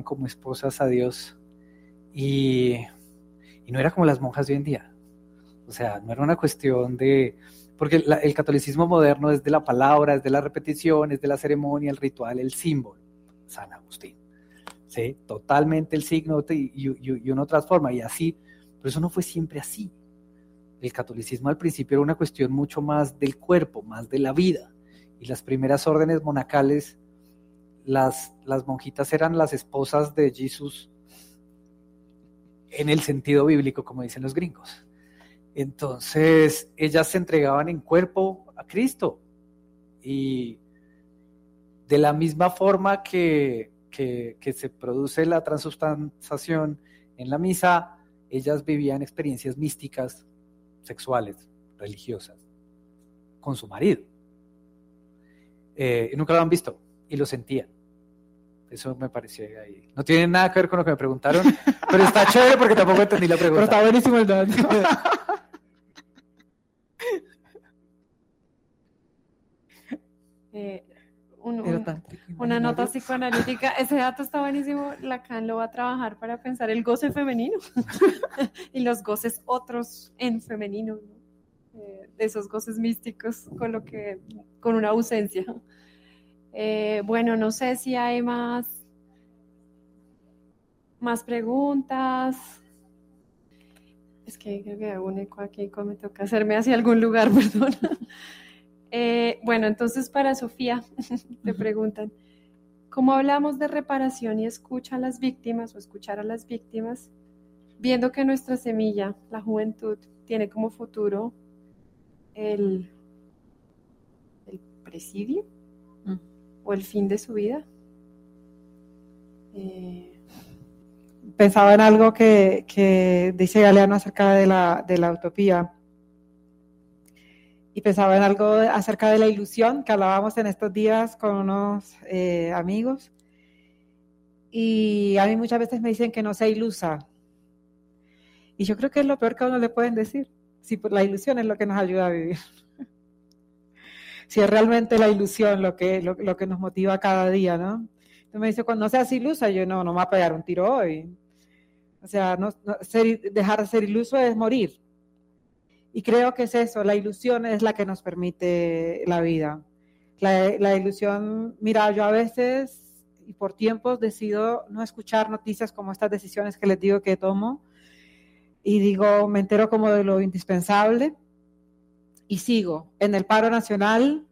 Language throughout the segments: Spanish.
entregaban como esposas a Dios y no era como las monjas de hoy en día. O sea, no era una cuestión de... Porque el catolicismo moderno es de la palabra, es de la repetición, es de la ceremonia, el ritual, el símbolo. San Agustín. ¿Sí? Totalmente el signo y uno transforma y así. Pero eso no fue siempre así. El catolicismo al principio era una cuestión mucho más del cuerpo, más de la vida. Y las primeras órdenes monacales, las monjitas eran las esposas de Jesús en el sentido bíblico, como dicen los gringos. Entonces, ellas se entregaban en cuerpo a Cristo. Y de la misma forma que se produce la transubstanciación en la misa, ellas vivían experiencias místicas, sexuales, religiosas, con su marido. Nunca lo han visto y lo sentían. Eso me pareció ahí. No tiene nada que ver con lo que me preguntaron, pero está chévere porque tampoco entendí la pregunta. Pero está buenísimo el dato. Una nota psicoanalítica. Ese dato está buenísimo. Lacan lo va a trabajar para pensar el goce femenino y los goces otros en femenino, ¿no? De esos goces místicos con una ausencia. Bueno, no sé si hay más preguntas. Es que creo que hago un eco aquí, me toca hacerme hacia algún lugar, perdón. Bueno, entonces para Sofía te preguntan, ¿cómo hablamos de reparación y escucha a las víctimas o escuchar a las víctimas, viendo que nuestra semilla, la juventud, tiene como futuro el presidio o el fin de su vida? Pensaba en algo que dice Galeano acerca de la utopía. Y pensaba en algo acerca de la ilusión que hablábamos en estos días con unos amigos. Y a mí muchas veces me dicen que no sea ilusa. Y yo creo que es lo peor que a uno le pueden decir. Si la ilusión es lo que nos ayuda a vivir. Si es realmente la ilusión lo que nos motiva cada día, ¿no? Entonces me dice, cuando no seas ilusa, yo no me voy a pegar un tiro hoy. O sea, dejar de ser iluso es morir. Y creo que es eso, la ilusión es la que nos permite la vida. La ilusión, mira, yo a veces y por tiempos decido no escuchar noticias como estas decisiones que les digo que tomo y digo, me entero como de lo indispensable y sigo. En el paro nacional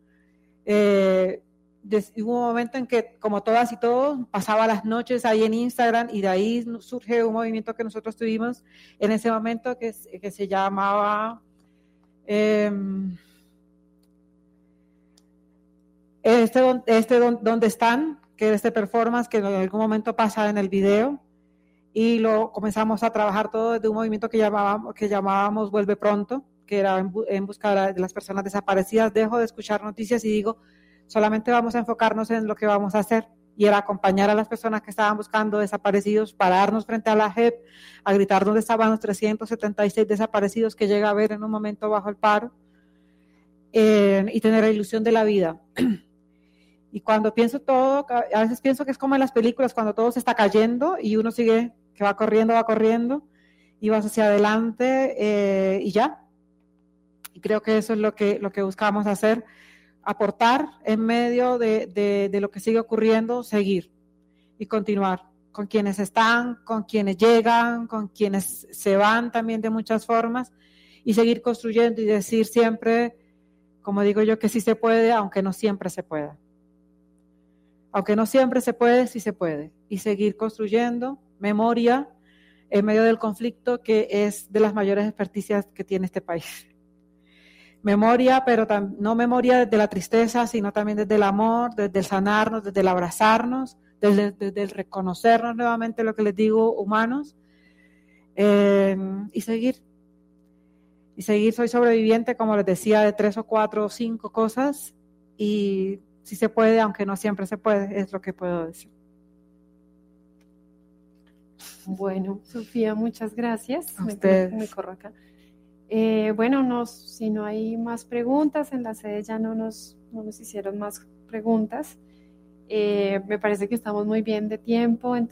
hubo un momento en que, como todas y todos, pasaba las noches ahí en Instagram y de ahí surge un movimiento que nosotros tuvimos en ese momento que se llamaba... ¿Dónde están? Que este performance que en algún momento pasa en el video y lo comenzamos a trabajar todo desde un movimiento que llamábamos Vuelve Pronto, que era en busca de las personas desaparecidas. Dejo de escuchar noticias y digo, solamente vamos a enfocarnos en lo que vamos a hacer, y era acompañar a las personas que estaban buscando desaparecidos, pararnos frente a la JEP, a gritar dónde estaban los 376 desaparecidos que llega a ver en un momento bajo el paro, y tener la ilusión de la vida. Y cuando pienso todo, a veces pienso que es como en las películas, cuando todo se está cayendo y uno sigue, que va corriendo, y vas hacia adelante, y ya. Y creo que eso es lo que buscamos hacer, aportar en medio de lo que sigue ocurriendo, seguir y continuar con quienes están, con quienes llegan, con quienes se van también de muchas formas, y seguir construyendo y decir siempre, como digo yo, que sí se puede, aunque no siempre se pueda. Aunque no siempre se puede, sí se puede. Y seguir construyendo memoria en medio del conflicto, que es de las mayores experticias que tiene este país. Memoria, pero no memoria desde la tristeza, sino también desde el amor, desde el sanarnos, desde el abrazarnos, desde el reconocernos nuevamente, lo que les digo, humanos, y seguir. Y seguir, soy sobreviviente, como les decía, de 3 o 4 o 5 cosas, y si se puede, aunque no siempre se puede, es lo que puedo decir. Bueno, Sofía, muchas gracias. A ustedes. Me corro acá. Bueno, si no hay más preguntas, en la sede ya no nos hicieron más preguntas. Me parece que estamos muy bien de tiempo.